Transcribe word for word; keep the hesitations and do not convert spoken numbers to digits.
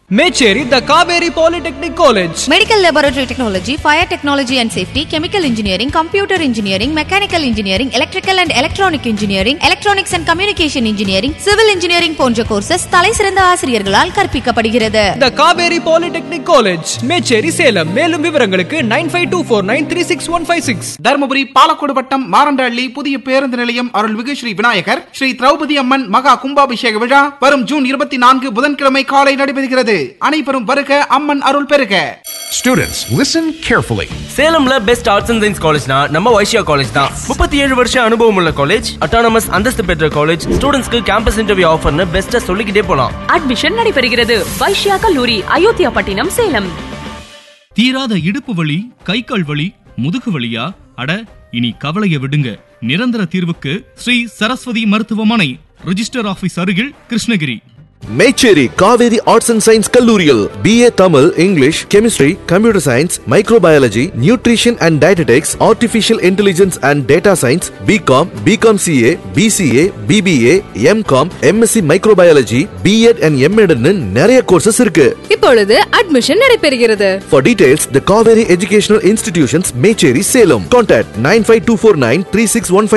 Mecheri, the Kaveri Polytechnic College. Medical Laboratory Technology, Fire Technology and Safety, Chemical Engineering, Computer Engineering, Mechanical Engineering, Electrical and Electronic Engineering, Electronics and Communication Engineering, Civil Engineering போன்ற courses தலைசிறந்த ஆசிரியர்களால் கற்பிக்கப்படுகிறது. The Kaveri Polytechnic College, Mecheri, Salem. மேலும் விவரங்களுக்கு nine five two four nine three six one five six. Dharmapuri Palacode வட்டம் மாரண்டஹள்ளி புதிய பேருந்து நிலையம் அருள்மிகு ஸ்ரீ விநாயகர் ஸ்ரீ திரௌபதி அம்மன் மகா கும்பாபிஷேக விழா வரும் ஜூன் இருபத்தி நான்கு புதன்கிழமை காலை நடைபெறுகிறது. அனைவரும் வருக, அம்மன் அருள் பெருக. Students, listen carefully. சேலம்ல best arts and science காலேஜ்னா நம்ம வைஷ்யா காலேஜ் தான். முப்பத்தி ஏழு வருஷம் அனுபவம் உள்ள காலேஜ், அட்டானமஸ் அந்தஸ்து பெற்ற காலேஜ், ஸ்டூடெண்ட்ஸ்க்கு கேம்பஸ் இன்டர்வியூ ஆஃபர்னு பெஸ்ட்டா சொல்லிக்கிட்டே போலாம். அட்மிஷன் நடைபெறுகிறது. வைஷ்யா கல்லூரி, அயோத்தியா பட்டினம், சேலம். தீராத இடுப்பு வலி, கை கால் வலி, முதுகு வலியா? அட, இனி கவலைய விடுங்க. நிரந்தர தீர்வுக்கு ஸ்ரீ சரஸ்வதி மருத்துவமனை, ரிஜிஸ்டர் ஆபீஸ் அருகில், Krishnagiri. Mecheri Kaveri arts and science கல்லூரியில் B A Tamil, English, chemistry, computer science, microbiology, nutrition and dietetics, artificial intelligence and data science, BCom, BCom CA, PCA, BBA, M Com, MSc microbiology, BEd and MEd நிறைய courses இருக்கு. இப்பொழுது admission நடைபெறுகிறது. For details, the Kaveri Educational Institutions, Mecheri, Salem. Contact nine five two four nine three six one five.